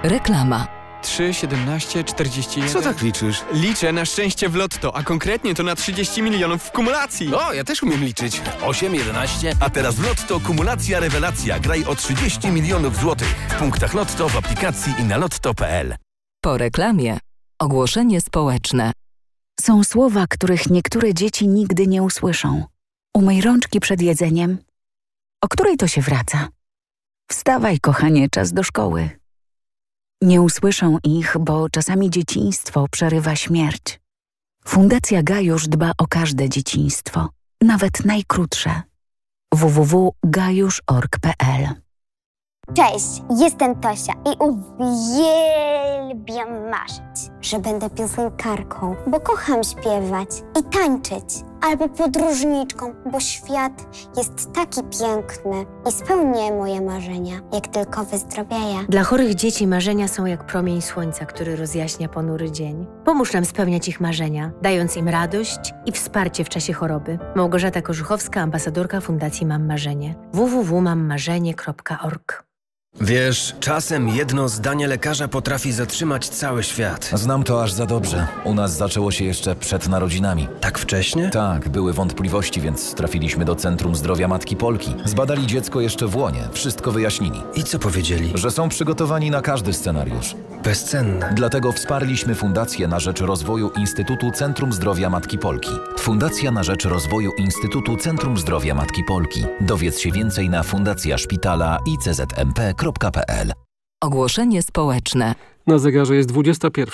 Reklama. 3, 17, 41... Co tak liczysz? Liczę na szczęście w lotto, a konkretnie to na 30 milionów w kumulacji. O, ja też umiem liczyć. 8, 11... A teraz w Lotto kumulacja rewelacja. Graj o 30 milionów złotych. W punktach Lotto, w aplikacji i na lotto.pl. Po reklamie. Ogłoszenie społeczne. Są słowa, których niektóre dzieci nigdy nie usłyszą. Umyj rączki przed jedzeniem. O której to się wraca? Wstawaj, kochanie, czas do szkoły. Nie usłyszą ich, bo czasami dzieciństwo przerywa śmierć. Fundacja Gajusz dba o każde dzieciństwo, nawet najkrótsze. www.gajusz.org.pl. Cześć, jestem Tosia i uwielbiam marzyć, że będę piosenkarką, bo kocham śpiewać i tańczyć, albo podróżniczką, bo świat jest taki piękny i spełnię moje marzenia, jak tylko wyzdrowieję. Dla chorych dzieci marzenia są jak promień słońca, który rozjaśnia ponury dzień. Pomóż nam spełniać ich marzenia, dając im radość i wsparcie w czasie choroby. Małgorzata Korzuchowska, ambasadorka Fundacji Mam Marzenie. www.mammarzenie.org. Wiesz, czasem jedno zdanie lekarza potrafi zatrzymać cały świat. Znam to aż za dobrze. U nas zaczęło się jeszcze przed narodzinami. Tak wcześnie? Tak, były wątpliwości, więc trafiliśmy do Centrum Zdrowia Matki Polki. Zbadali dziecko jeszcze w łonie, wszystko wyjaśnili. I co powiedzieli? Że są przygotowani na każdy scenariusz. Bezcenne. Dlatego wsparliśmy Fundację na rzecz rozwoju Instytutu Centrum Zdrowia Matki Polki. Fundacja na rzecz rozwoju Instytutu Centrum Zdrowia Matki Polki. Dowiedz się więcej na fundacjaszpitala iczmp.pl. Ogłoszenie społeczne. Na zegarze jest 21.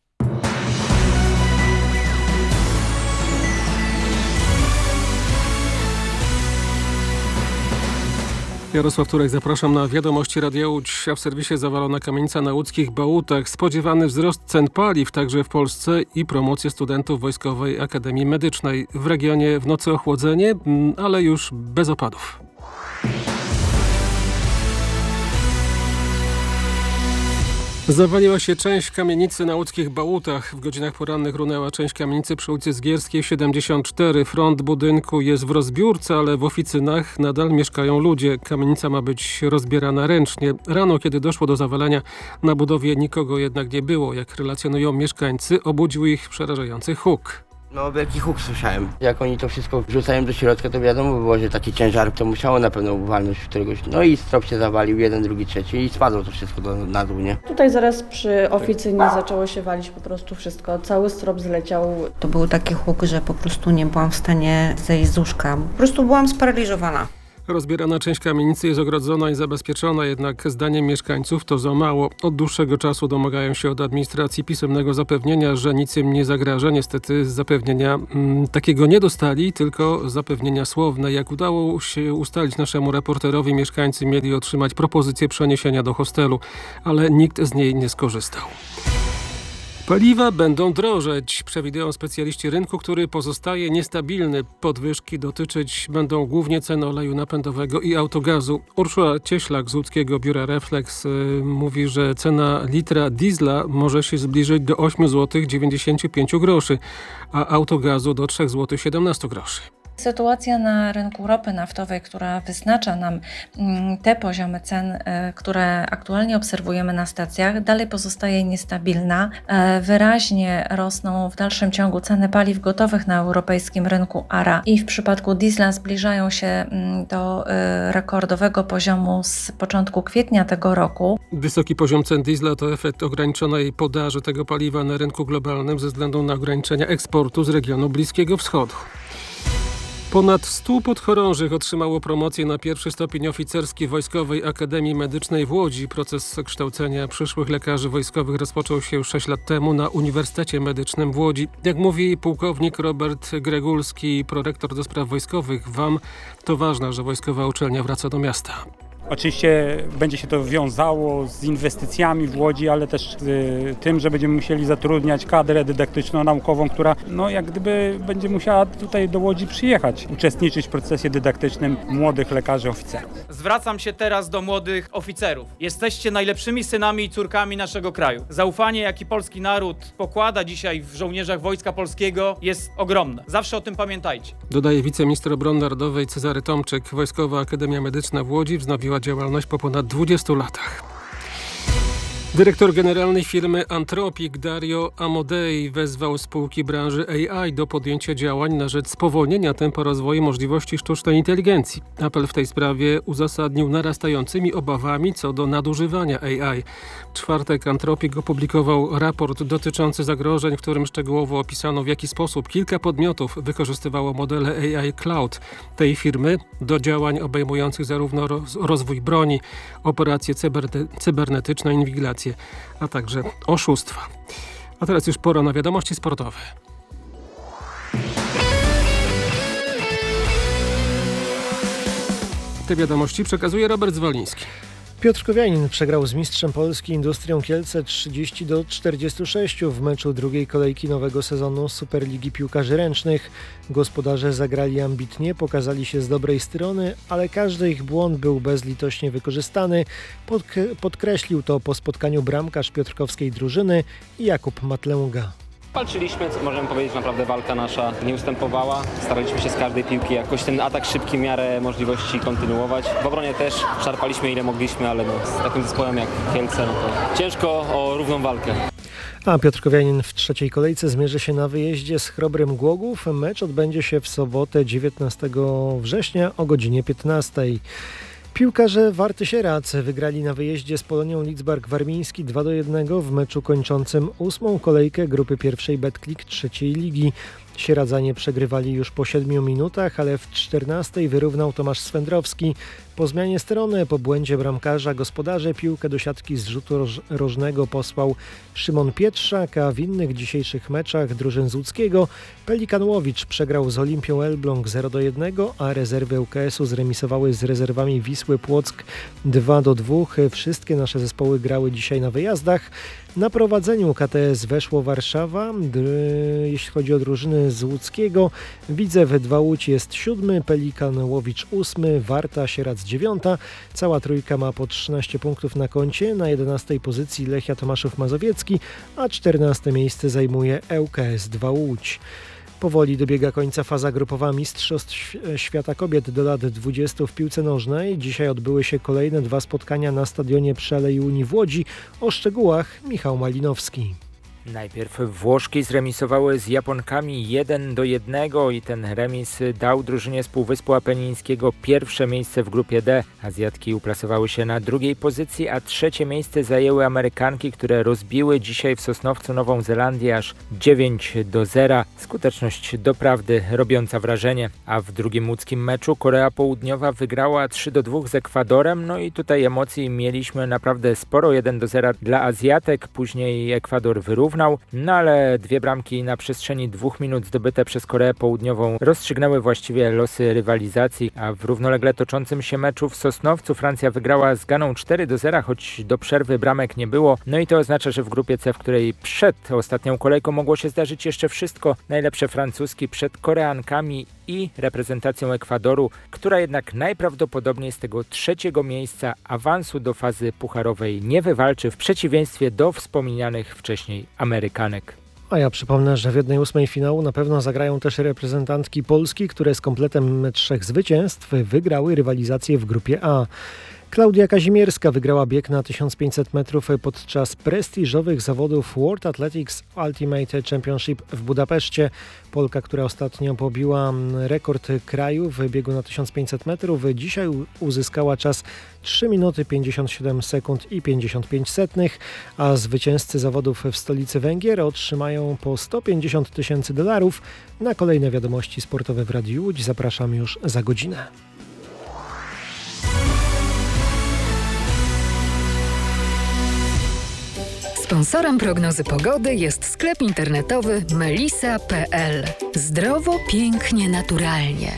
Jarosław Turek, zapraszam na wiadomości Radia Łódź. A w serwisie zawalona kamienica na łódzkich Bałutach. Spodziewany wzrost cen paliw także w Polsce i promocje studentów Wojskowej Akademii Medycznej. W regionie w nocy ochłodzenie, ale już bez opadów. Zawaliła się część kamienicy na łódzkich Bałutach. W godzinach porannych runęła część kamienicy przy ulicy Zgierskiej 74. Front budynku jest w rozbiórce, ale w oficynach nadal mieszkają ludzie. Kamienica ma być rozbierana ręcznie. Rano, kiedy doszło do zawalenia, na budowie nikogo jednak nie było. Jak relacjonują mieszkańcy, obudził ich przerażający huk. No, wielki huk słyszałem. Jak oni to wszystko wrzucają do środka, to wiadomo było, że taki ciężar to musiało na pewno walnąć w któregoś. No i strop się zawalił, jeden, drugi, trzeci i spadło to wszystko na dół, nie? Tutaj zaraz przy oficynie zaczęło się walić po prostu wszystko. Cały strop zleciał. To był taki huk, że po prostu nie byłam w stanie zejść z łóżka. Po prostu byłam sparaliżowana. Rozbierana część kamienicy jest ogrodzona i zabezpieczona, jednak zdaniem mieszkańców to za mało. Od dłuższego czasu domagają się od administracji pisemnego zapewnienia, że nic im nie zagraża. Niestety zapewnienia takiego nie dostali, tylko zapewnienia słowne. Jak udało się ustalić naszemu reporterowi, mieszkańcy mieli otrzymać propozycję przeniesienia do hostelu, ale nikt z niej nie skorzystał. Paliwa będą drożeć, przewidują specjaliści rynku, który pozostaje niestabilny. Podwyżki dotyczyć będą głównie cen oleju napędowego i autogazu. Urszula Cieślak z łódzkiego biura Reflex mówi, że cena litra diesla może się zbliżyć do 8,95 zł, a autogazu do 3,17 zł. Sytuacja na rynku ropy naftowej, która wyznacza nam te poziomy cen, które aktualnie obserwujemy na stacjach, dalej pozostaje niestabilna. Wyraźnie rosną w dalszym ciągu ceny paliw gotowych na europejskim rynku ARA i w przypadku diesla zbliżają się do rekordowego poziomu z początku kwietnia tego roku. Wysoki poziom cen diesla to efekt ograniczonej podaży tego paliwa na rynku globalnym ze względu na ograniczenia eksportu z regionu Bliskiego Wschodu. Ponad 100 podchorążych otrzymało promocję na pierwszy stopień oficerski Wojskowej Akademii Medycznej w Łodzi. Proces kształcenia przyszłych lekarzy wojskowych rozpoczął się już 6 lat temu na Uniwersytecie Medycznym w Łodzi. Jak mówi pułkownik Robert Gregulski, prorektor do spraw wojskowych WAM, to ważne, że wojskowa uczelnia wraca do miasta. Oczywiście będzie się to wiązało z inwestycjami w Łodzi, ale też z tym, że będziemy musieli zatrudniać kadrę dydaktyczno-naukową, która jak gdyby będzie musiała tutaj do Łodzi przyjechać, uczestniczyć w procesie dydaktycznym młodych lekarzy oficerów. Zwracam się teraz do młodych oficerów. Jesteście najlepszymi synami i córkami naszego kraju. Zaufanie, jaki polski naród pokłada dzisiaj w żołnierzach Wojska Polskiego, jest ogromne. Zawsze o tym pamiętajcie. Dodaje wiceminister obrony narodowej Cezary Tomczyk. Wojskowa Akademia Medyczna w Łodzi wznowiła działalność po ponad 20 latach. Dyrektor generalny firmy Anthropic Dario Amodei wezwał spółki branży AI do podjęcia działań na rzecz spowolnienia tempa rozwoju możliwości sztucznej inteligencji. Apel w tej sprawie uzasadnił narastającymi obawami co do nadużywania AI. W czwartek Anthropic opublikował raport dotyczący zagrożeń, w którym szczegółowo opisano, w jaki sposób kilka podmiotów wykorzystywało modele AI Cloud tej firmy do działań obejmujących zarówno rozwój broni, operacje cybernetyczne, inwigilację, a także oszustwa. A teraz już pora na wiadomości sportowe. Te wiadomości przekazuje Robert Zwoliński. Piotr Kowianin przegrał z mistrzem Polski Industrią Kielce 30-46 w meczu drugiej kolejki nowego sezonu Superligi Piłkarzy Ręcznych. Gospodarze zagrali ambitnie, pokazali się z dobrej strony, ale każdy ich błąd był bezlitośnie wykorzystany. Podkreślił to po spotkaniu bramkarz piotrkowskiej drużyny Jakub Matlęga. Walczyliśmy, co możemy powiedzieć, naprawdę walka nasza nie ustępowała. Staraliśmy się z każdej piłki jakoś ten atak szybki w miarę możliwości kontynuować. W obronie też szarpaliśmy ile mogliśmy, ale z takim zespołem jak Kielce to ciężko o równą walkę. A Piotr Kowianin w trzeciej kolejce zmierzy się na wyjeździe z Chrobrym Głogów. Mecz odbędzie się w sobotę 19 września o godzinie 15. Piłkarze Warty Sieradz wygrali na wyjeździe z Polonią Lidzbark-Warmiński 2-1 w meczu kończącym 8. kolejkę grupy pierwszej Betclic trzeciej ligi. Sieradzanie przegrywali już po 7 minutach, ale w 14 wyrównał Tomasz Swędrowski. Po zmianie strony, po błędzie bramkarza gospodarze piłkę do siatki z rzutu rożnego posłał Szymon Pietrzak, a w innych dzisiejszych meczach drużyn z łódzkiego Pelikan Łowicz przegrał z Olimpią Elbląg 0-1, a rezerwy ŁKS-u zremisowały z rezerwami Wisły Płock 2-2. Wszystkie nasze zespoły grały dzisiaj na wyjazdach. Na prowadzeniu KTS weszło Warszawa. Jeśli chodzi o drużyny z łódzkiego, Widzew 2 Łódź jest 7, Pelikan Łowicz 8, Warta Sieradz 9. Cała trójka ma po 13 punktów na koncie. Na 11 pozycji Lechia Tomaszów Mazowiecki, a 14 miejsce zajmuje ŁKS 2 Łódź. Powoli dobiega końca faza grupowa Mistrzostw Świata Kobiet do lat 20 w piłce nożnej. Dzisiaj odbyły się kolejne 2 spotkania na stadionie przy Alei Unii w Łodzi. O szczegółach Michał Malinowski. Najpierw Włoszki zremisowały z Japonkami 1-1 i ten remis dał drużynie z Półwyspu Apenińskiego pierwsze miejsce w grupie D. Azjatki uplasowały się na drugiej pozycji, a trzecie miejsce zajęły Amerykanki, które rozbiły dzisiaj w Sosnowcu Nową Zelandię aż 9-0. Skuteczność doprawdy robiąca wrażenie. A w drugim łódzkim meczu Korea Południowa wygrała 3-2 z Ekwadorem. No i tutaj emocji mieliśmy naprawdę sporo. 1-0 dla Azjatek, później Ekwador wyrównał. No ale 2 bramki na przestrzeni 2 minut zdobyte przez Koreę Południową rozstrzygnęły właściwie losy rywalizacji, a w równolegle toczącym się meczu w Sosnowcu Francja wygrała z Ganą 4-0, choć do przerwy bramek nie było. No i to oznacza, że w grupie C, w której przed ostatnią kolejką mogło się zdarzyć jeszcze wszystko, najlepsze francuski przed Koreankami i reprezentacją Ekwadoru, która jednak najprawdopodobniej z tego trzeciego miejsca awansu do fazy pucharowej nie wywalczy, w przeciwieństwie do wspomnianych wcześniej Amerykanek. A ja przypomnę, że w 1/8 finału na pewno zagrają też reprezentantki Polski, które z kompletem 3 zwycięstw wygrały rywalizację w grupie A. Klaudia Kazimierska wygrała bieg na 1500 metrów podczas prestiżowych zawodów World Athletics Ultimate Championship w Budapeszcie. Polka, która ostatnio pobiła rekord kraju w biegu na 1500 metrów, dzisiaj uzyskała czas 3 minuty 57 sekund i 55 setnych, a zwycięzcy zawodów w stolicy Węgier otrzymają po $150,000. Na kolejne wiadomości sportowe w Radiu Łódź zapraszam już za godzinę. Sponsorem prognozy pogody jest sklep internetowy melisa.pl. Zdrowo, pięknie, naturalnie.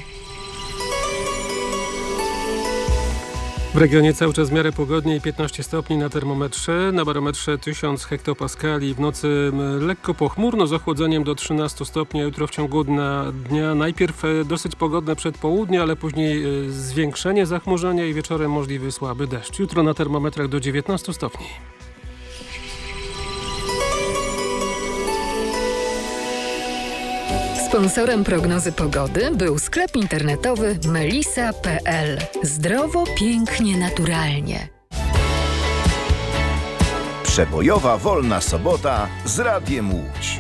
W regionie cały czas w miarę pogodnie i 15 stopni na termometrze, na barometrze 1000 hektopaskali. W nocy lekko pochmurno z ochłodzeniem do 13 stopni, a jutro w ciągu dnia najpierw dosyć pogodne przedpołudnie, ale później zwiększenie zachmurzenia i wieczorem możliwy słaby deszcz. Jutro na termometrach do 19 stopni. Sponsorem prognozy pogody był sklep internetowy melisa.pl. Zdrowo, pięknie, naturalnie. Przebojowa wolna sobota z Radiem Łódź.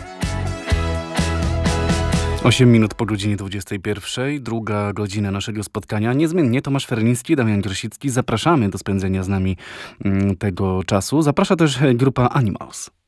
8 minut po godzinie 21. Druga godzina naszego spotkania. Niezmiennie Tomasz Ferliński, Damian Grosicki. Zapraszamy do spędzenia z nami tego czasu. Zaprasza też grupa Animals.